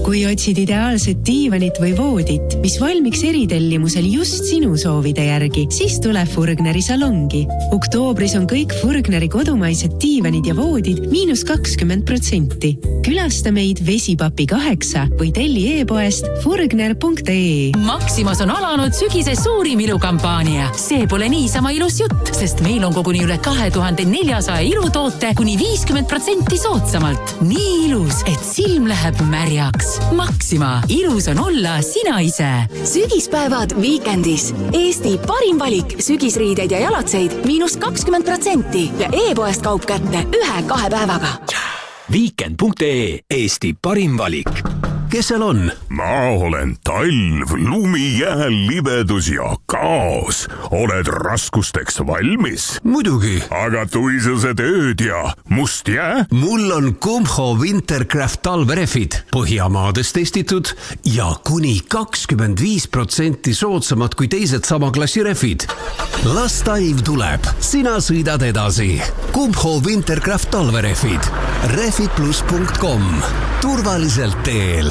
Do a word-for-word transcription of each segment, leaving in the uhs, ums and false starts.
Kui otsid ideaalset diivanit või voodit, mis valmiks eritellimusel just sinu soovide järgi, siis tule Furgneri salongi. Oktoobris on kõik Furgneri kodumaised diivanid ja voodid miinus kakskümmend protsenti. Külasta meid Vesipapi kaheksa või telli e-poest furgner punkt ee. Maximas on alanud sügise suurim ilukampaania. See pole niisama ilus jutt, sest meil on koguni üle kahe tuhande neljasaja ilutoote kuni viiskümmend protsenti soodsamalt. Nii ilus, et silm läheb märjaks. Maxima. Ilus on olla sina ise. Sügispäevad Weekendis. Eesti parim valik sügisriideid ja jalatseid miinus kakskümmend protsenti ja e-poest kaup kätte ühe-kahe päevaga. Weekend punkt ee. Eesti parim valik. Kes seal on? Ma olen talv, lumi, jää, libedus ja kaos. Oled raskusteks valmis? Muidugi. Aga tuisused ööd ja must jää? Mul on Kumho Wintercraft talverefid. Põhjamaades testitud ja kuni kakskümmend viis protsenti soodsamad kui teised sama klassi refid. Las talv tuleb. Sina sõidad edasi. Kumho Wintercraft talverefid. refid plus punkt com. Turvaliselt teel.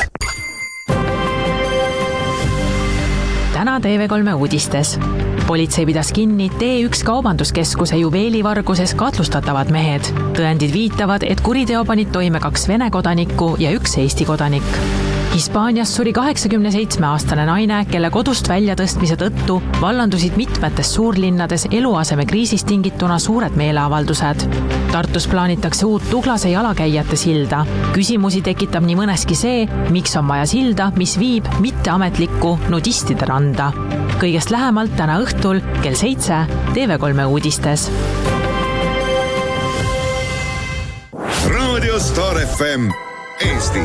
Täna T V kolme uudistes. Politsei pidas kinni T üks kaubanduskeskuse juveelivarguses kahtlustatavad mehed. Tõendid viitavad, et kuriteo panid toime kaks Vene kodanikku ja üks Eesti kodanik. Hispaanias suri kaheksakümne seitsme aastane naine, kelle kodust väljatõstmise tõttu vallandusid mitmetes suurlinnades eluaseme kriisist tingituna suured meeleavaldused. Tartus plaanitakse uut Tuglase jalakäijate silda. Küsimusi tekitab nii mõneski see, miks on vaja silda, mis viib mitteametlikku nudistide randa. Kõigest lähemalt täna õhtul kell seitse T V kolme uudistes. Radio Star F M Eesti.